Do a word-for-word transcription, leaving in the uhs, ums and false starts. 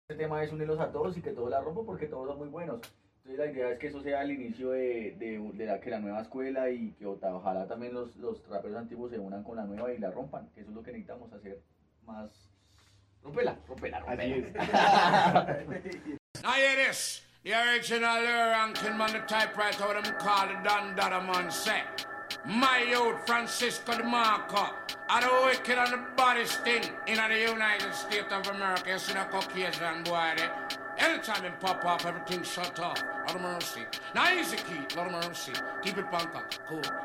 este tema es unirlos a todos y que todos la rompan porque todos son muy buenos. Entonces la idea es que eso sea el inicio de, de, de la, que la nueva escuela y que ojalá también los, los raperos antiguos se unan con la nueva y la rompan, que eso es lo que necesitamos hacer más. Rompela, rompela, rompela. Now hear this, the original ranking man, the typewriter, what them call the Don Dada man say. My youth, Francisco de Marco, are the wicked and the baddest thing in the United States of America. You see the Caucasian boy there? Anytime it pop off, everything shut off. Lot of mercy. Now easy, Keith, lot of mercy. Keep it punk up, cool.